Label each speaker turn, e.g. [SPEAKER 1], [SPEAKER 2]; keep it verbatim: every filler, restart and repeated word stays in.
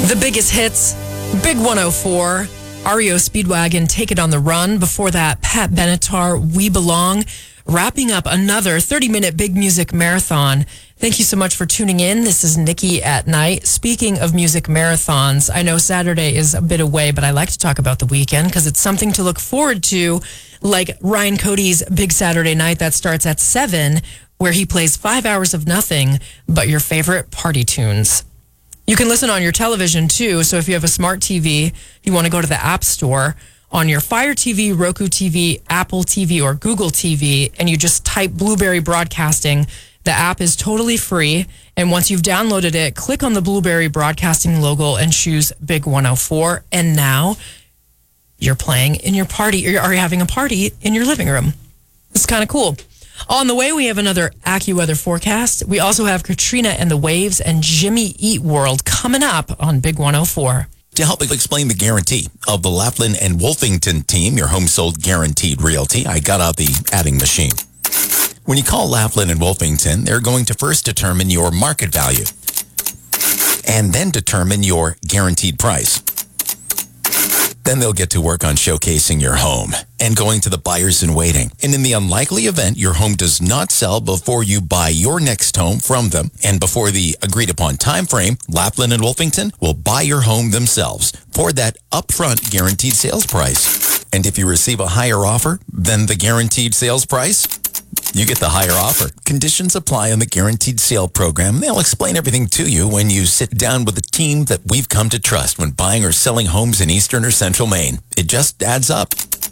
[SPEAKER 1] The biggest hits, Big one oh four, R E O Speedwagon, Take It on the Run. Before that, Pat Benatar, We Belong. Wrapping up another thirty-minute Big Music Marathon. Thank you so much for tuning in. This is Nikki at Night. Speaking of music marathons, I know Saturday is a bit away, but I like to talk about the weekend because it's something to look forward to, like Ryan Cody's Big Saturday Night that starts at seven, where he plays five hours of nothing but your favorite party tunes. You can listen on your television, too. So if you have a smart T V, you want to go to the App Store on your Fire T V, Roku T V, Apple T V, or Google T V, and you just type Blueberry Broadcasting. The app is totally free. And once you've downloaded it, click on the Blueberry Broadcasting logo and choose Big one oh four. And now you're playing in your party, or you're having a party in your living room. It's kind of cool. On the way, we have another AccuWeather forecast. We also have Katrina and the Waves and Jimmy Eat World coming up on Big one oh four.
[SPEAKER 2] To help explain the guarantee of the Laughlin and Wolfington team, your home sold guaranteed realty, I got out the adding machine. When you call Laughlin and Wolfington, they're going to first determine your market value and then determine your guaranteed price. Then they'll get to work on showcasing your home and going to the buyers in waiting. And in the unlikely event your home does not sell before you buy your next home from them and before the agreed upon time frame, Laughlin and Wolfington will buy your home themselves for that upfront guaranteed sales price. And if you receive a higher offer than the guaranteed sales price, you get the higher offer. Conditions apply on the Guaranteed Sale Program. They'll explain everything to you when you sit down with the team that we've come to trust when buying or selling homes in Eastern or Central Maine. It just adds up.